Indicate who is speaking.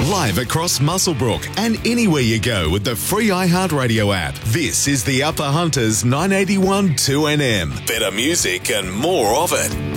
Speaker 1: live across Muswellbrook and anywhere you go with the free iHeartRadio app. This is the Upper Hunters 981 2NM. Better music and more of it.